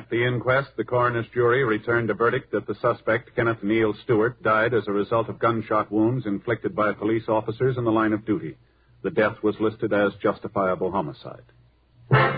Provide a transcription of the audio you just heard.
At the inquest, the coroner's jury returned a verdict that the suspect, Kenneth Neil Stewart, died as a result of gunshot wounds inflicted by police officers in the line of duty. The death was listed as justifiable homicide.